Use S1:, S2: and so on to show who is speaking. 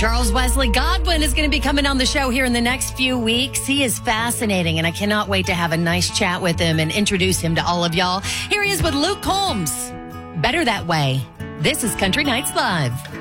S1: Charles Wesley Godwin is going to be coming on the show here in the next few weeks. He is fascinating, and I cannot wait to have a nice chat with him and introduce him to all of y'all. Here he is with Luke Combs. Better That Way. This is Country Nights Live.